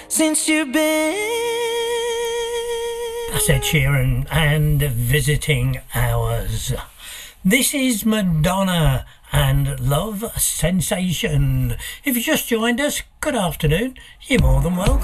since you've been. That's Ed Sheeran and Visiting Hours. This is Madonna and Love Sensation. If you just joined us, good afternoon. You're more than welcome.